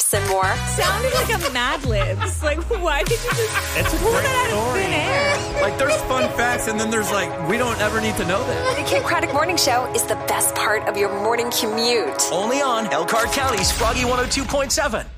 laughs, and more. Sounded like a Mad Libs. Like, why did you just pull that out of thin air? Like, there's fun facts, and then there's like, we don't ever need to know that. The Kim Craddock Morning Show is the best part of your morning commute. Only on Elkhart County's Froggy 102.7.